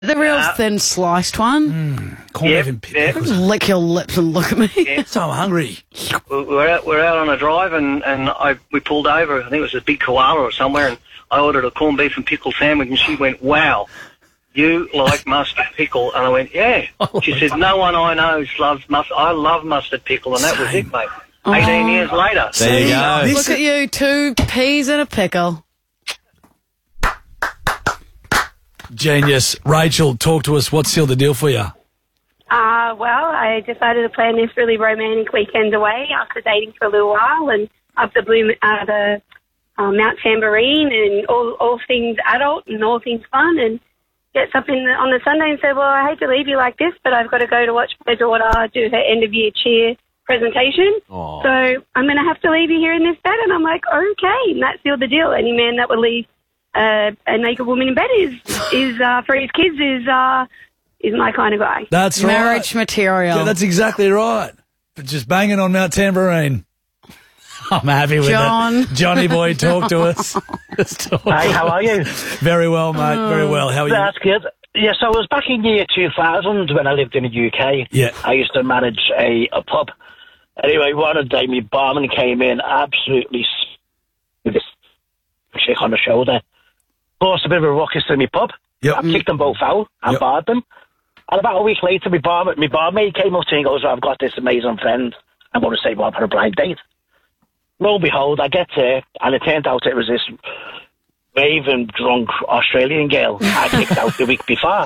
The real thin sliced one. Corned beef and pickles. Lick your lips and look at me. Yeah. So hungry. We're out on a drive and we pulled over. I think it was a big koala or somewhere, and I ordered a corned beef and pickle sandwich, and she went, "Wow, you like mustard pickle?" And I went, "Yeah." She said, "No one I know loves mustard. I love mustard pickle," and that was it, mate. 18 years later. There you go. Look at you, 2 peas and a pickle. Genius. Rachel, talk to us. What sealed the deal for you? Well, I decided to plan this really romantic weekend away after dating for a little while, and up the Mount Tambourine and all things adult and all things fun, and gets up on the Sunday and said, "Well, I hate to leave you like this, but I've got to go to watch my daughter do her end of year cheer presentation. So I'm going to have to leave you here in this bed." And I'm like, "Okay," and that sealed the deal. Any man that would leave a naked woman in bed is for his kids is my kind of guy. That's right. Marriage material. Yeah, that's exactly right. But just banging on Mount Tambourine. I'm happy with John. it. Johnny boy, talk to us. Hey, how are you? Very well, mate. Very well. How are you? That's good. Yes, I was back in year 2000 when I lived in the UK. Yeah. I used to manage a pub. Anyway, one day my barman came in absolutely with this chick on the shoulder. Forced a bit of a ruckus in my pub. Yep. I kicked them both out and barred them. And about a week later, my barmaid came up to me and goes, "I've got this amazing friend. I'm going to take her up on a blind date." Lo and behold, I get there, and it turned out it was this raving, drunk Australian girl I kicked out the week before.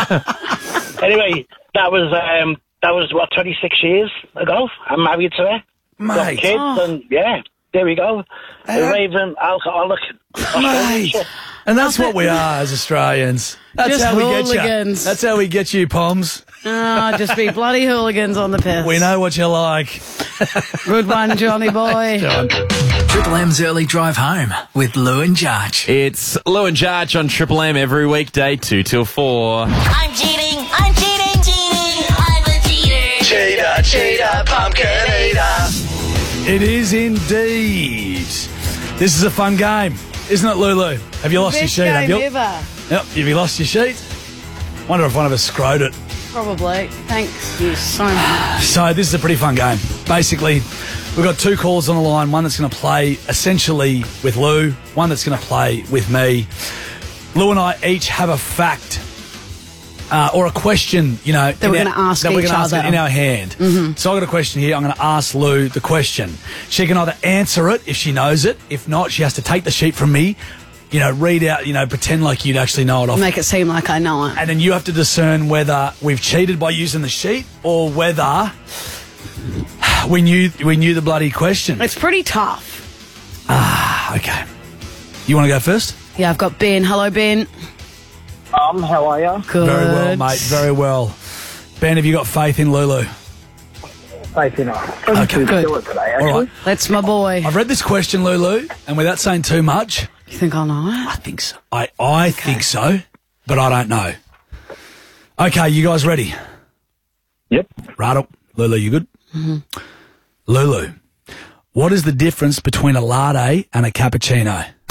Anyway, that was what, 26 years ago. I'm married to her. Got Mate. kids, and yeah, there we go. A raving alcoholic Australian shit. And that's what we are as Australians. That's Just how we get hooligans. you. That's how we get you, Poms. Just be bloody hooligans on the piss. We know what you like. Good one, Johnny boy. Triple M's Early Drive Home with Lou and Judge. It's Lou and Judge on Triple M every weekday, 2 till 4. I'm cheating, I'm cheating, cheating, I'm a cheater. Cheater, cheater, pumpkin eater. It is indeed. This is a fun game, isn't it, Lulu? Have you lost your Best sheet? Have game you? ever. Yep. Have you lost your sheet? Wonder if one of us screwed it. Probably. Thanks you so much. So this is a pretty fun game. Basically, we've got 2 calls on the line. One that's going to play essentially with Lou. One that's going to play with me. Lou and I each have a fact or a question, you know, That we're gonna ask that we're each gonna ask other. in our hand. So I've got a question here. I'm going to ask Lou the question. She can either answer it if she knows it. If not, she has to take the sheet from me, you know, read out, you know, pretend like you'd actually know it off. Make it seem like I know it. And then you have to discern whether we've cheated by using the sheet or whether we knew the bloody question. It's pretty tough. Okay. You want to go first? Yeah, I've got Ben. Hello, Ben. How are you? Good. Very well, mate. Very well. Ben, have you got faith in Lulu? Faith enough. Okay. Good. Do it today, actually. All right. That's my boy. I've read this question, Lulu, and without saying too much, You think I'll know I it? think so. I think so, but I don't know. Okay, you guys ready? Yep. Right up. Lulu, you good? Mm-hmm. Lulu, what is the difference between a latte and a cappuccino?